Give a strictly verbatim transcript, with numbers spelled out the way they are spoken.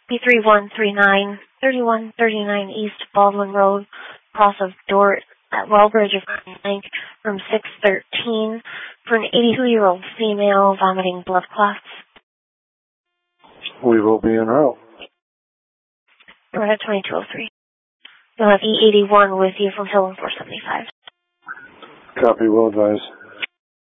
B three one three nine, thirty-one thirty-nine East Baldwin Road, cross of Dort at Wellbridge of Bank, room six thirteen, for an eighty-two-year-old female vomiting blood clots. We will be en route. We're at twenty-two oh three. You'll have E eighty-one with you from Hill four seventy-five. Copy, will advise.